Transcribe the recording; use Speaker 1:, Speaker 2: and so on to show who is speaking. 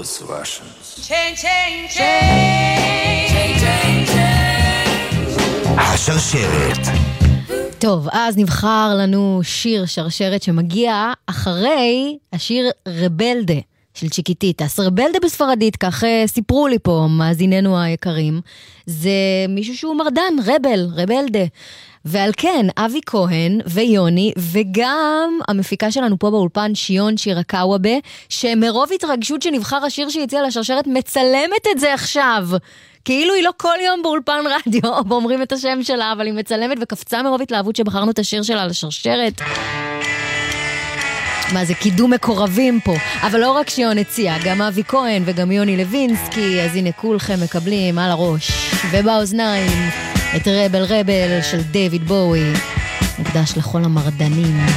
Speaker 1: those Russians.
Speaker 2: Change, change, change, change, change, change.
Speaker 3: השרשרת.
Speaker 4: טוב, אז נבחר לנו שיר שרשרת שמגיע אחרי השיר רבלדה של צ'יקיטיטס. רבלדה בספרדית, כך סיפרו לי פה מאזיננו היקרים, זה מישהו שהוא מרדן, רבלדה. ועל כן, אבי כהן ויוני, וגם המפיקה שלנו פה באולפן, שיון שירקאוובה, שמרוב התרגשות שנבחר השיר שהציע לשרשרת, מצלמת את זה עכשיו. כאילו היא לא כל יום באולפן רדיו, ואומרים את השם שלה, אבל היא מצלמת וקפצה מרוב התלהבות שבחרנו את השיר שלה לשרשרת. מה זה, קידום מקורבים פה. אבל לא רק שיון הציע, גם אבי כהן וגם יוני לוינסקי, אז הנה כולכם מקבלים על הראש ובאוזניים את רבל של דיוויד בואי, מוקדש לכל המרדנים.